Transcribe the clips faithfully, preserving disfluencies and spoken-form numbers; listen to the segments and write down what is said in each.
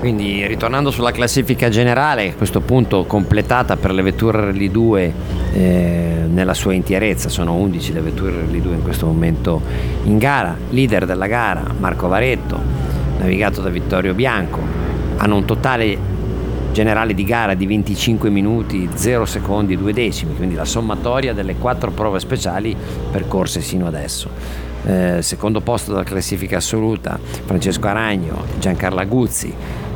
Quindi ritornando sulla classifica generale, a questo punto completata per le vetture Rally due eh, nella sua intierezza, sono undici le vetture Rally due in questo momento in gara. Leader della gara Marco Varetto, navigato da Vittorio Bianco, hanno un totale generale di gara di venticinque minuti zero secondi due decimi, quindi la sommatoria delle quattro prove speciali percorse sino adesso. Eh, secondo posto della classifica assoluta Francesco Aragno, Giancarlo Aguzzi,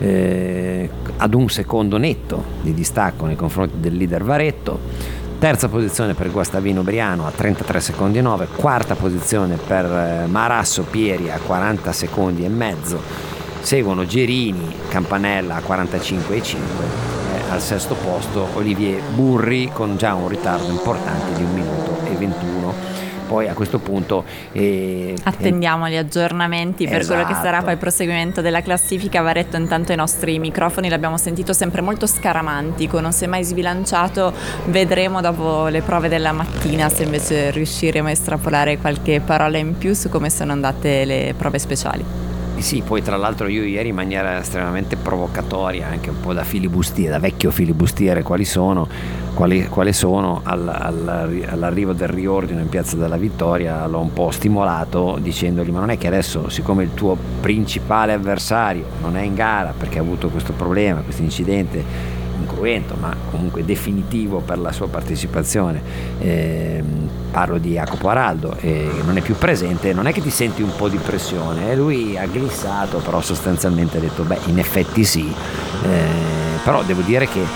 eh, ad un secondo netto di distacco nei confronti del leader Varetto. Terza posizione per Guastavino Briano a trentatré secondi e nove, quarta posizione per eh, Marasso Pieri a quaranta secondi e mezzo, seguono Gerini, Campanella a quarantacinque e cinque, eh, al sesto posto Olivier Burri con già un ritardo importante di un minuto e ventuno. Poi a questo punto eh, attendiamo gli aggiornamenti per esatto. quello che sarà poi il proseguimento della classifica. Varetto intanto i nostri microfoni l'abbiamo sentito sempre molto scaramantico, non si è mai sbilanciato, vedremo dopo le prove della mattina se invece riusciremo a estrapolare qualche parola in più su come sono andate le prove speciali. Sì, poi tra l'altro io ieri in maniera estremamente provocatoria, anche un po' da filibustiere, da vecchio filibustiere, quali sono, quali, quali sono all, all, all'arrivo del riordino in Piazza della Vittoria, l'ho un po' stimolato dicendogli: ma non è che adesso, siccome il tuo principale avversario non è in gara perché ha avuto questo problema, questo incidente incruento ma comunque definitivo per la sua partecipazione, eh, parlo di Jacopo Araldo, e non è più presente, non è che ti senti un po' di pressione? E lui ha glissato, però sostanzialmente ha detto beh, in effetti sì, eh, però devo dire che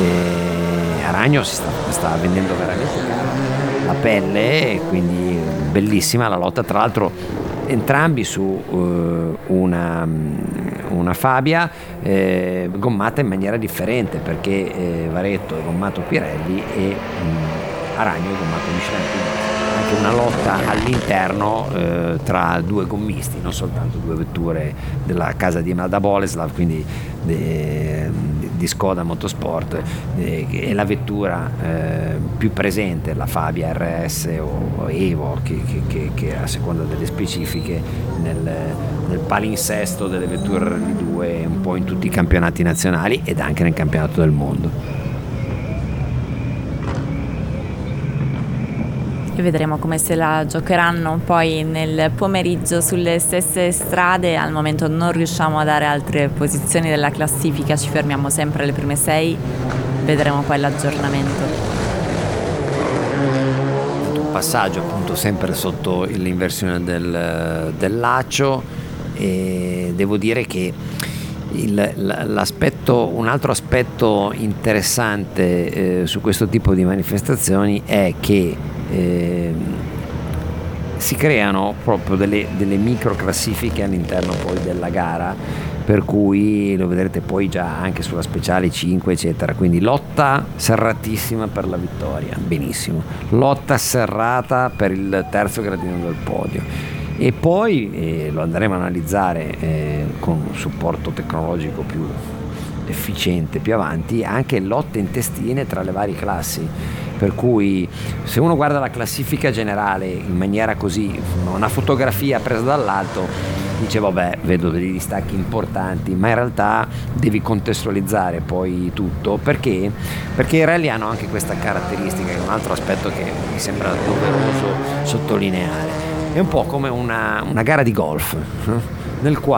eh, Aragno si sta, sta vendendo veramente la pelle, quindi bellissima la lotta, tra l'altro entrambi su uh, una, una Fabia eh, gommata in maniera differente, perché eh, Varetto è gommato Pirelli e um, Aragno è gommato Michelin, quindi anche una lotta all'interno eh, tra due gommisti, non soltanto due vetture della casa di Emalda Boleslav, quindi de, di Skoda Motorsport, eh, e la vettura eh, più presente, la Fabia R S o Evo, che, che, che, che a seconda delle specifiche nel, nel palinsesto delle vetture Rally due un po' in tutti i campionati nazionali ed anche nel campionato del mondo. E vedremo come se la giocheranno poi nel pomeriggio sulle stesse strade. Al momento non riusciamo a dare altre posizioni della classifica, ci fermiamo sempre alle prime sei, vedremo poi l'aggiornamento. Un passaggio appunto sempre sotto l'inversione del, del laccio, e devo dire che Il, l'aspetto, un altro aspetto interessante eh, su questo tipo di manifestazioni è che eh, si creano proprio delle, delle micro classifiche all'interno poi della gara, per cui lo vedrete poi già anche sulla speciale cinque eccetera, quindi lotta serratissima per la vittoria, benissimo, lotta serrata per il terzo gradino del podio. E poi eh, lo andremo a analizzare eh, con un supporto tecnologico più efficiente più avanti, anche lotte intestine tra le varie classi, per cui se uno guarda la classifica generale in maniera così, una fotografia presa dall'alto, dice vabbè, vedo degli distacchi importanti, ma in realtà devi contestualizzare poi tutto, perché perché i rally hanno anche questa caratteristica, che è un altro aspetto che mi sembra doveroso sottolineare. È un po' come una, una gara di golf, eh? nel quale